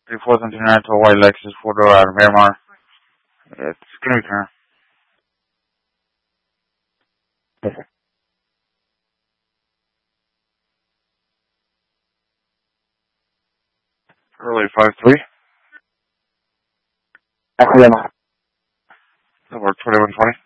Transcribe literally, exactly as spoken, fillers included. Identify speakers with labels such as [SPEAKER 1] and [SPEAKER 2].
[SPEAKER 1] three four seven nine to a white Lexus four door out of Miramar. It's gonna return. Early five three.
[SPEAKER 2] Accident.
[SPEAKER 1] Over twenty one twenty.